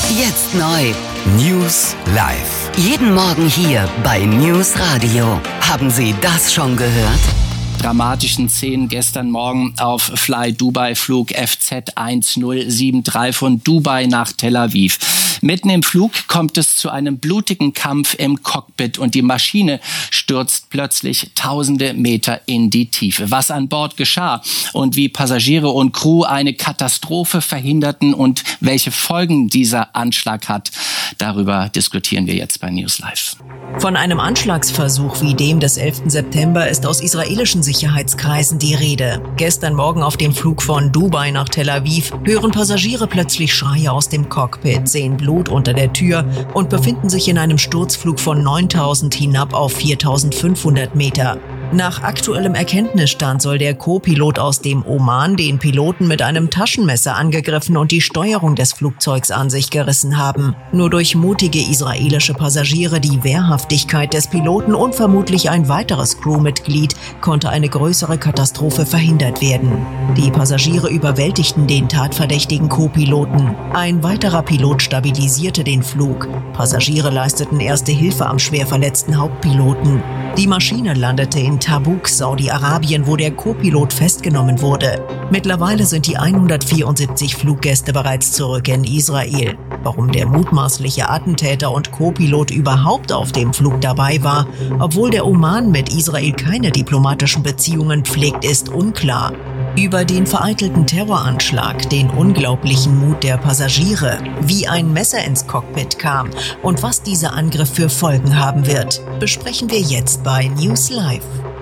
Jetzt neu. News Live. Jeden Morgen hier bei News Radio. Haben Sie das schon gehört? Dramatischen Szenen gestern Morgen auf Fly Dubai Flug FZ 1073 von Dubai nach Tel Aviv. Mitten im Flug kommt es zu einem blutigen Kampf im Cockpit und die Maschine stürzt plötzlich tausende Meter in die Tiefe. Was an Bord geschah und wie Passagiere und Crew eine Katastrophe verhinderten und welche Folgen dieser Anschlag hat, darüber diskutieren wir jetzt bei News Live. Von einem Anschlagsversuch wie dem des 11. September ist aus israelischen Sicherheitskreisen die Rede. Gestern Morgen auf dem Flug von Dubai nach Tel Aviv hören Passagiere plötzlich Schreie aus dem Cockpit, sehen Blut unter der Tür und befinden sich in einem Sturzflug von 9.000 hinab auf 4.500 Meter. Nach aktuellem Erkenntnisstand soll der Co-Pilot aus dem Oman den Piloten mit einem Taschenmesser angegriffen und die Steuerung des Flugzeugs an sich gerissen haben. Nur durch mutige israelische Passagiere, die Wehrhaftigkeit des Piloten und vermutlich ein weiteres Crewmitglied konnte eine größere Katastrophe verhindert werden. Die Passagiere überwältigten den tatverdächtigen Co-Piloten. Ein weiterer Pilot stabilisierte den Flug. Passagiere leisteten erste Hilfe am schwer verletzten Hauptpiloten. Die Maschine landete in Tabuk, Saudi-Arabien, wo der Co-Pilot festgenommen wurde. Mittlerweile sind die 174 Fluggäste bereits zurück in Israel. Warum der mutmaßliche Attentäter und Co-Pilot überhaupt auf dem Flug dabei war, obwohl der Oman mit Israel keine diplomatischen Beziehungen pflegt, ist unklar. Über den vereitelten Terroranschlag, den unglaublichen Mut der Passagiere, wie ein Messer ins Cockpit kam und was dieser Angriff für Folgen haben wird, besprechen wir jetzt bei News Live.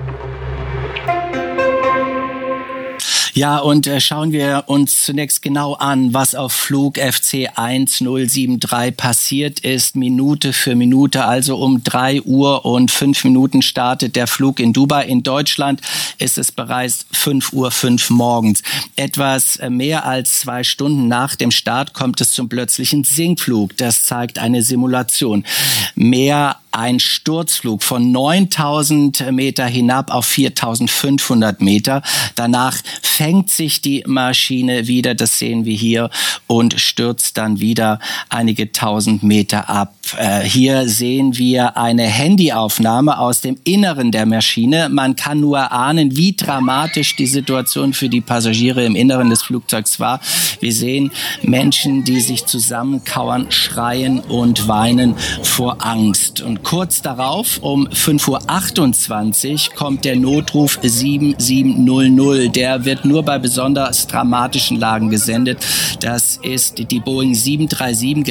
Ja, und schauen wir uns zunächst genau an, was auf Flug FC 1073 passiert ist, Minute für Minute. Also um 3 Uhr und 5 Minuten startet der Flug in Dubai. In Deutschland ist es bereits 5:05 Uhr morgens. Etwas mehr als 2 Stunden nach dem Start kommt es zum plötzlichen Sinkflug. Das zeigt eine Simulation. Ein Sturzflug von 9.000 Meter hinab auf 4.500 Meter. Danach fängt sich die Maschine wieder, das sehen wir hier, und stürzt dann wieder einige tausend Meter ab. Hier sehen wir eine Handyaufnahme aus dem Inneren der Maschine. Man kann nur erahnen, wie dramatisch die Situation für die Passagiere im Inneren des Flugzeugs war. Wir sehen Menschen, die sich zusammenkauern, schreien und weinen vor Angst. Und kurz darauf, um 5:28 Uhr, kommt der Notruf 7700. Der wird nur bei besonders dramatischen Lagen gesendet. Das ist die Boeing 737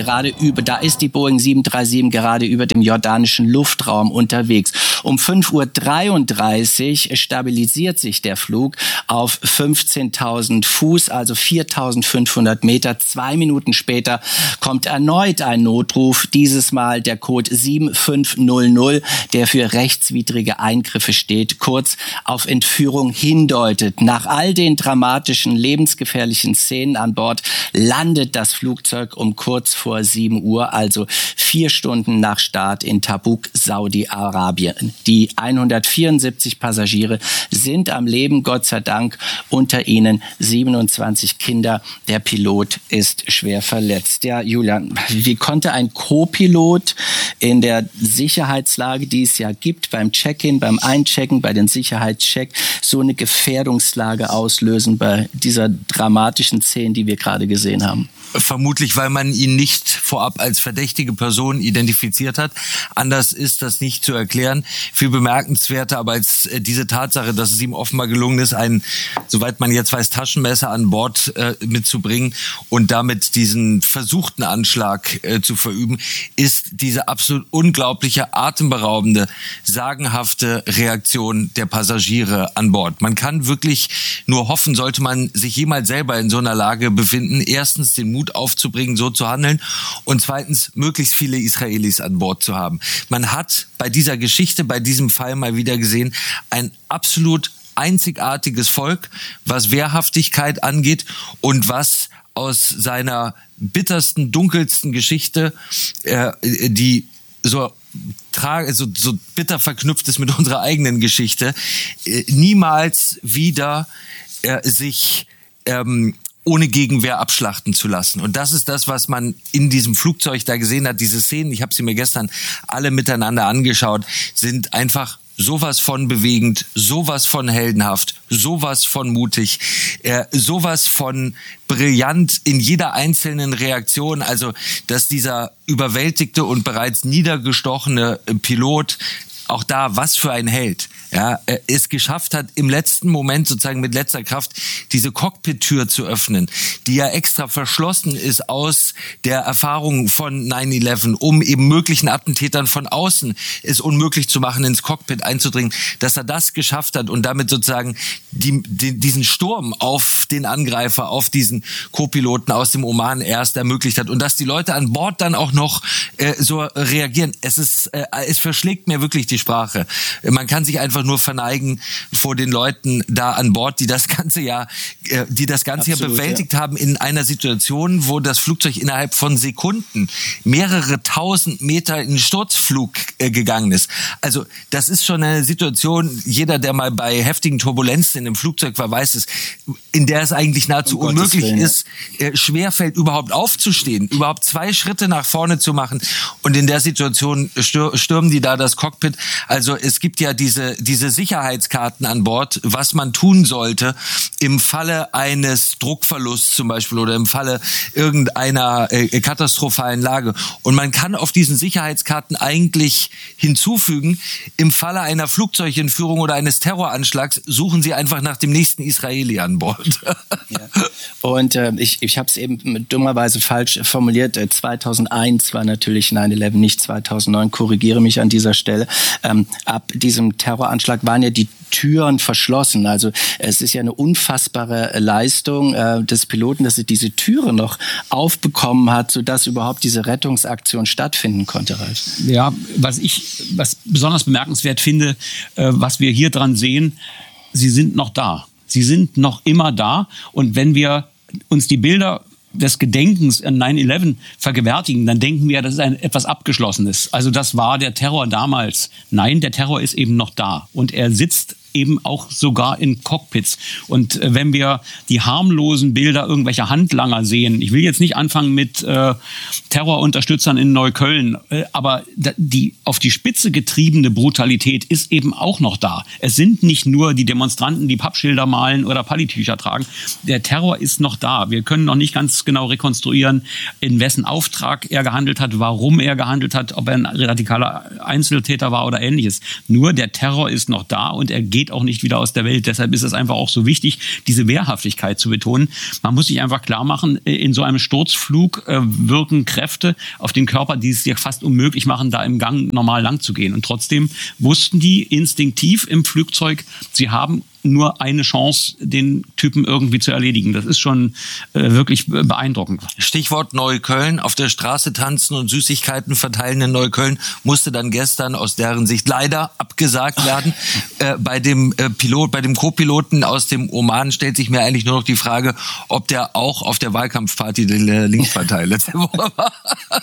gerade über dem jordanischen Luftraum unterwegs. Um 5:33 Uhr stabilisiert sich der Flug auf 15.000 Fuß, also 4.500 Meter. 2 Minuten später kommt erneut ein Notruf, dieses Mal der Code 7500, der für rechtswidrige Eingriffe steht, kurz auf Entführung hindeutet. Nach all den dramatischen, lebensgefährlichen Szenen an Bord landet das Flugzeug um kurz vor 7 Uhr, also 4 Stunden nach Start in Tabuk, Saudi-Arabien. Die 174 Passagiere sind am Leben, Gott sei Dank, unter ihnen 27 Kinder. Der Pilot ist schwer verletzt. Ja, Julian, wie konnte ein Co-Pilot in der Sicherheitslage, die es ja gibt, beim Check-in, beim Einchecken, bei den Sicherheitscheck, so eine Gefährdungslage auslösen bei dieser dramatischen Szene, die wir gerade gesehen haben? Vermutlich, weil man ihn nicht vorab als verdächtige Person identifiziert hat. Anders ist das nicht zu erklären. Viel bemerkenswerter aber als diese Tatsache, dass es ihm offenbar gelungen ist, ein, soweit man jetzt weiß, Taschenmesser an Bord mitzubringen und damit diesen versuchten Anschlag zu verüben, ist diese absolut unglaubliche, atemberaubende, sagenhafte Reaktion der Passagiere an Bord. Man kann wirklich nur hoffen, sollte man sich jemals selber in so einer Lage befinden, erstens den Mut aufzubringen, so zu handeln, und zweitens möglichst viele Israelis an Bord zu haben. Man hat bei dieser Geschichte, bei diesem Fall mal wieder gesehen, ein absolut einzigartiges Volk, was Wehrhaftigkeit angeht und was aus seiner bittersten, dunkelsten Geschichte, die so bitter verknüpft ist mit unserer eigenen Geschichte, niemals wieder sich ohne Gegenwehr abschlachten zu lassen. Und das ist das, was man in diesem Flugzeug da gesehen hat. Diese Szenen, ich habe sie mir gestern alle miteinander angeschaut, sind einfach sowas von bewegend, sowas von heldenhaft, sowas von mutig, sowas von brillant in jeder einzelnen Reaktion. Also, dass dieser überwältigte und bereits niedergestochene Pilot, auch da, was für ein Held, ja, es geschafft hat, im letzten Moment sozusagen mit letzter Kraft diese Cockpit-Tür zu öffnen, die ja extra verschlossen ist aus der Erfahrung von 9/11, um eben möglichen Attentätern von außen es unmöglich zu machen, ins Cockpit einzudringen, dass er das geschafft hat und damit sozusagen diesen Sturm auf den Angreifer, auf diesen Co-Piloten aus dem Oman erst ermöglicht hat und dass die Leute an Bord dann auch noch so reagieren. Es verschlägt mir wirklich die Sprache. Man kann sich einfach nur verneigen vor den Leuten da an Bord, die das ganze Jahr bewältigt haben in einer Situation, wo das Flugzeug innerhalb von Sekunden mehrere tausend Meter in den Sturzflug gegangen ist. Also das ist schon eine Situation, jeder, der mal bei heftigen Turbulenzen in einem Flugzeug war, weiß es, in der es eigentlich nahezu unmöglich ist, schwerfällt, überhaupt aufzustehen, überhaupt 2 Schritte nach vorne zu machen. Und in der Situation stürmen die da das Cockpit. Also es gibt ja diese Sicherheitskarten an Bord, was man tun sollte im Falle eines Druckverlusts zum Beispiel oder im Falle irgendeiner katastrophalen Lage. Und man kann auf diesen Sicherheitskarten eigentlich hinzufügen, im Falle einer Flugzeugentführung oder eines Terroranschlags suchen Sie einfach nach dem nächsten Israeli an Bord. Ja. Und ich habe es eben dummerweise falsch formuliert. 2001 war natürlich 9/11, nicht 2009. Korrigiere mich an dieser Stelle. Ab diesem Terroranschlag waren ja die Türen verschlossen. Also es ist ja eine unfassbare Leistung des Piloten, dass er diese Türe noch aufbekommen hat, sodass überhaupt diese Rettungsaktion stattfinden konnte, Ralf. Ja, was besonders bemerkenswert finde, was wir hier dran sehen, sie sind noch da. Sie sind noch immer da. Und wenn wir uns die Bilder des Gedenkens an 9/11 vergewärtigen, dann denken wir, das ist etwas Abgeschlossenes. Also das war der Terror damals. Nein, der Terror ist eben noch da. Und er sitzt eben auch sogar in Cockpits. Und wenn wir die harmlosen Bilder irgendwelcher Handlanger sehen, ich will jetzt nicht anfangen mit Terrorunterstützern in Neukölln, aber die auf die Spitze getriebene Brutalität ist eben auch noch da. Es sind nicht nur die Demonstranten, die Pappschilder malen oder Pallitücher tragen. Der Terror ist noch da. Wir können noch nicht ganz genau rekonstruieren, in wessen Auftrag er gehandelt hat, warum er gehandelt hat, ob er ein radikaler Einzeltäter war oder Ähnliches. Nur der Terror ist noch da und er geht auch nicht wieder aus der Welt. Deshalb ist es einfach auch so wichtig, diese Wehrhaftigkeit zu betonen. Man muss sich einfach klar machen, in so einem Sturzflug wirken Kräfte auf den Körper, die es dir fast unmöglich machen, da im Gang normal lang zu gehen. Und trotzdem wussten die instinktiv im Flugzeug, sie haben nur eine Chance, den Typen irgendwie zu erledigen. Das ist schon wirklich beeindruckend. Stichwort Neukölln. Auf der Straße tanzen und Süßigkeiten verteilen in Neukölln musste dann gestern aus deren Sicht leider abgesagt werden. Bei dem Co-Piloten aus dem Oman stellt sich mir eigentlich nur noch die Frage, ob der auch auf der Wahlkampfparty der Linkspartei letzte Woche war.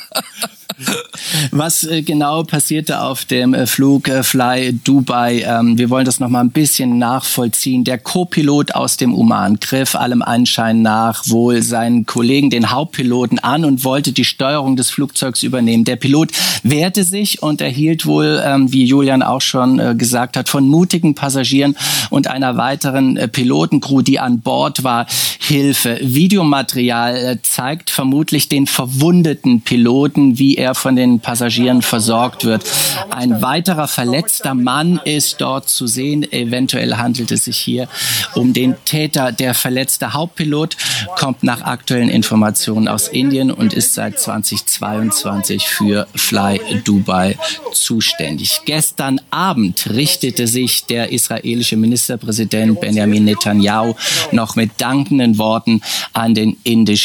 Was genau passierte auf dem Flug Fly Dubai? Wir wollen das noch mal ein bisschen nachvollziehen. Der Co-Pilot aus dem Oman griff allem Anschein nach wohl seinen Kollegen, den Hauptpiloten, an und wollte die Steuerung des Flugzeugs übernehmen. Der Pilot wehrte sich und erhielt wohl, wie Julian auch schon gesagt hat, von mutigen Passagieren und einer weiteren Pilotencrew, die an Bord war, Hilfe. Videomaterial zeigt vermutlich den verwundeten Piloten, wie er von den Passagieren versorgt wird. Ein weiterer verletzter Mann ist dort zu sehen. Eventuell handelt es sich hier um den Täter. Der verletzte Hauptpilot kommt nach aktuellen Informationen aus Indien und ist seit 2022 für Fly Dubai zuständig. Gestern Abend richtete sich der israelische Ministerpräsident Benjamin Netanyahu noch mit dankenden Worten an den indischen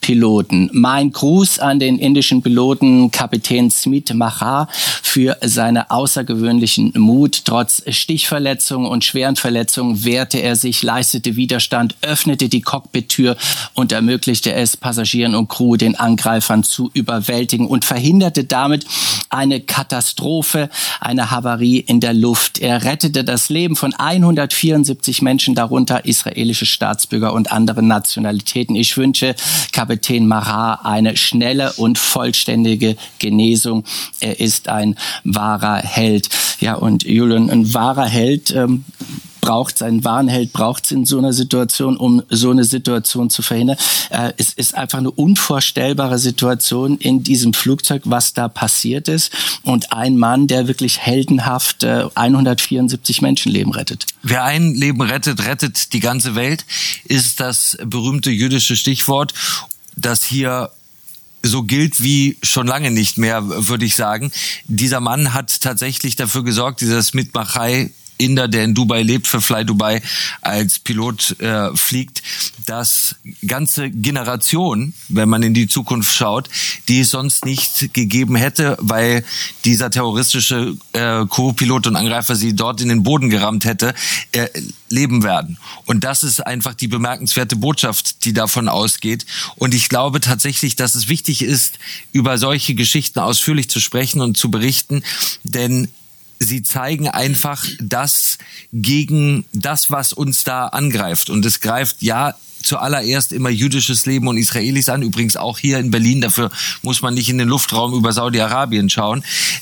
Piloten. Mein Gruß an den indischen Piloten Kapitän Smit Mahar für seine außergewöhnlichen Mut. Trotz Stichverletzungen und schweren Verletzungen wehrte er sich, leistete Widerstand, öffnete die Cockpit-Tür und ermöglichte es Passagieren und Crew, den Angreifern zu überwältigen und verhinderte damit eine Katastrophe, eine Havarie in der Luft. Er rettete das Leben von 174 Menschen, darunter israelische Staatsbürger und andere Nationalitäten. Ich wünsche Kapitän Mahar eine schnelle und vollständige Genesung. Er ist ein wahrer Held. Ja, und Julian, ein wahrer Held braucht es in so einer Situation, um so eine Situation zu verhindern. Es ist einfach eine unvorstellbare Situation in diesem Flugzeug, was da passiert ist. Und ein Mann, der wirklich heldenhaft 174 Menschenleben rettet. Wer ein Leben rettet, rettet die ganze Welt, ist das berühmte jüdische Stichwort, das hier so gilt wie schon lange nicht mehr, würde ich sagen. Dieser Mann hat tatsächlich dafür gesorgt, dieser Smit Mahar, Inder, der in Dubai lebt, für Fly Dubai als Pilot fliegt, dass ganze Generationen, wenn man in die Zukunft schaut, die es sonst nicht gegeben hätte, weil dieser terroristische Co-Pilot und Angreifer sie dort in den Boden gerammt hätte, leben werden. Und das ist einfach die bemerkenswerte Botschaft, die davon ausgeht. Und ich glaube tatsächlich, dass es wichtig ist, über solche Geschichten ausführlich zu sprechen und zu berichten, denn sie zeigen einfach das gegen das, was uns da angreift. Und es greift ja zuallererst immer jüdisches Leben und Israelis an. Übrigens auch hier in Berlin. Dafür muss man nicht in den Luftraum über Saudi-Arabien schauen.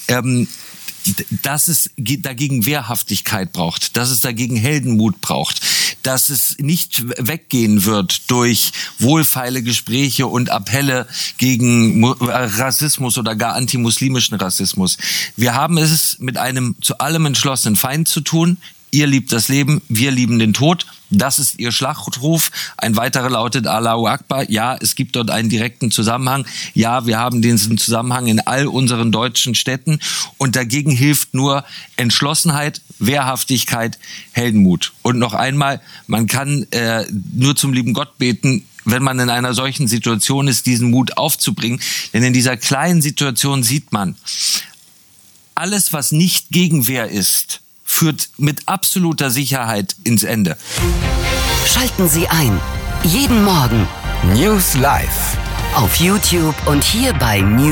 Dass es dagegen Wehrhaftigkeit braucht, dass es dagegen Heldenmut braucht, dass es nicht weggehen wird durch wohlfeile Gespräche und Appelle gegen Rassismus oder gar antimuslimischen Rassismus. Wir haben es mit einem zu allem entschlossenen Feind zu tun. Ihr liebt das Leben, wir lieben den Tod. Das ist ihr Schlachtruf. Ein weiterer lautet Allahu Akbar. Ja, es gibt dort einen direkten Zusammenhang. Ja, wir haben diesen Zusammenhang in all unseren deutschen Städten. Und dagegen hilft nur Entschlossenheit, Wehrhaftigkeit, Heldenmut. Und noch einmal, man kann nur zum lieben Gott beten, wenn man in einer solchen Situation ist, diesen Mut aufzubringen. Denn in dieser kleinen Situation sieht man, alles, was nicht Gegenwehr ist, führt mit absoluter Sicherheit ins Ende. Schalten Sie ein. Jeden Morgen. News Live. Auf YouTube und hier bei News